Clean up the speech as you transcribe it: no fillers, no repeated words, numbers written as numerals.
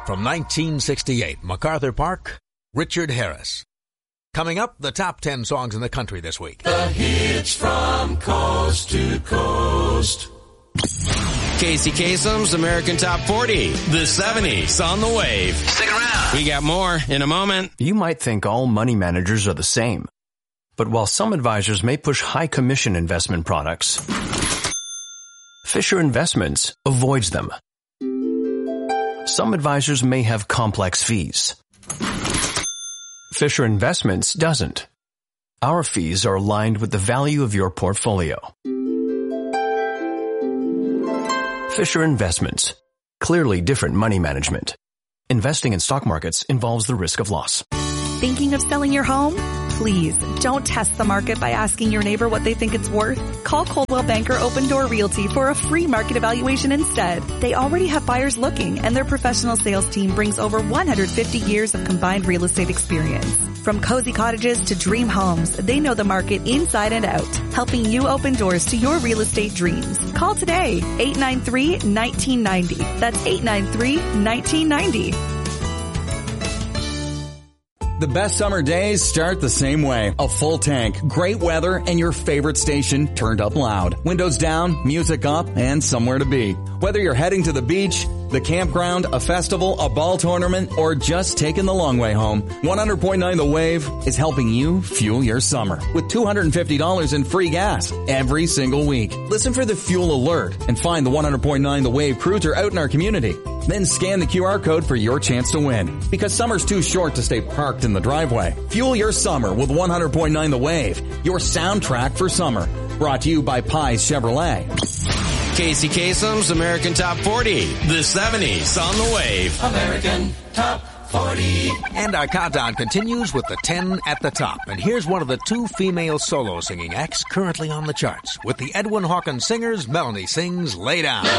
From 1968, MacArthur Park, Richard Harris. Coming up, the top 10 songs in the country this week. The hits from coast to coast. Casey Kasem's American Top 40, the 70s on the wave. Stick around. We got more in a moment. You might think all money managers are the same. But while some advisors may push high commission investment products, Fisher Investments avoids them. Some advisors may have complex fees. Fisher Investments doesn't. Our fees are aligned with the value of your portfolio. Fisher Investments. Clearly different money management. Investing in stock markets involves the risk of loss. Thinking of selling your home? Please, don't test the market by asking your neighbor what they think it's worth. Call Coldwell Banker Open Door Realty for a free market evaluation instead. They already have buyers looking, and their professional sales team brings over 150 years of combined real estate experience. From cozy cottages to dream homes, they know the market inside and out, helping you open doors to your real estate dreams. Call today, 893-1990. That's 893-1990. The best summer days start the same way. A full tank, great weather, and your favorite station turned up loud. Windows down, music up, and somewhere to be. Whether you're heading to the beach, the campground, a festival, a ball tournament, or just taking the long way home, 100.9 The Wave is helping you fuel your summer with $250 in free gas every single week. Listen for the fuel alert and find the 100.9 The Wave cruiser out in our community. Then scan the QR code for your chance to win. Because summer's too short to stay parked in the driveway. Fuel your summer with 100.9 The Wave, your soundtrack for summer. Brought to you by Pies Chevrolet. Casey Kasem's American Top 40, the 70s on the wave. American Top 40. And our countdown continues with the 10 at the top. And here's one of the 2 female solo singing acts currently on the charts. With the Edwin Hawkins Singers, Melanie sings Lay Down.